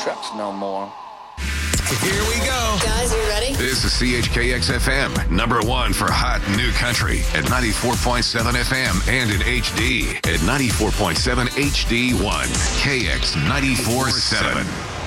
trucks no more. Here we go. Guys, you ready? This is CHKX FM, number one for hot new country at 94.7 FM and in HD at 94.7 HD1, KX 94.7.